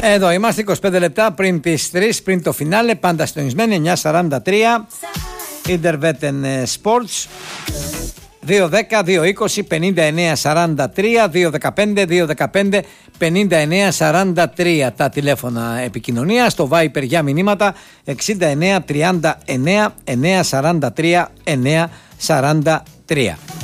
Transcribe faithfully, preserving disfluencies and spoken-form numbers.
Εδώ είμαστε είκοσι πέντε λεπτά πριν τις τρεις, πριν το φινάλε, πάντα συντονισμένοι, εννιά σαράντα τρία, Interwetten Sports, δύο δέκα δύο είκοσι πενήντα εννέα σαράντα τρία, δύο δεκαπέντε δύο δεκαπέντε πενήντα εννέα σαράντα τρία τα τηλέφωνα επικοινωνίας, το Viper για μηνύματα εξήντα εννέα τριάντα εννέα εννιακόσια σαράντα τρία εννιακόσια σαράντα τρία.